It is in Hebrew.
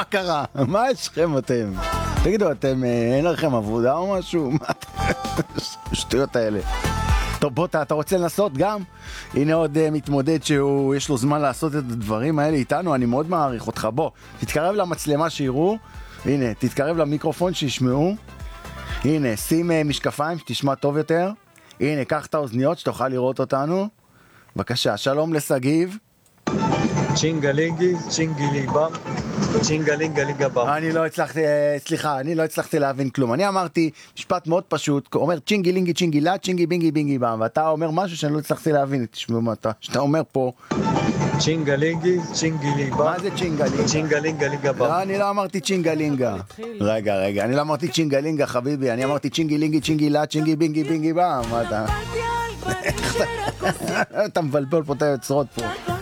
קרה? מה יש לכם אתם? תגידו, אתם, אין לכם עבודה או משהו? מה השטויות האלה? טוב, בוא, אתה רוצה לנסות גם? הנה עוד מתמודד שיש לו זמן לעשות את הדברים האלה איתנו, אני מאוד מעריך אותך. בוא, תתקרב למצלמה שיראו, הנה, תתקרב למיקרופון שישמעו, הנה, שים משקפיים שתשמע טוב יותר, הנה, קח את האוזניות שתוכל לראות אותנו, בבקשה, שלום לסגיב. צ'ינגלינגי, צ'ינגילי בם, צ'ינגלינגלינגה בם. אני לא הצלחתי להבין כלום. אני אמרתי משפט מאוד פשוט, אומר צ'ינגילינגי צ'ינגילה, צ'ינגי בינגי בינגי בם, ואתה אומר משהו שאני לא הצלחתי להבין. תשמעו מה שאתה אומר פה. צ'ינגלינגי, צ'ינגילי בם. מה זה צ'ינגלינגה? צ'ינגלינגלינגה בם. לא, אני לא אמרתי צ'ינגלינגה. רגע, אני לא אמרתי צ'ינגלינגה חביבי, אני אמרתי צ'ינגילינגי צ'ינגילה, צ'ינגי בינגי בינגי בם. מה אתה? אתה מבלבל פה את היוצרות פה.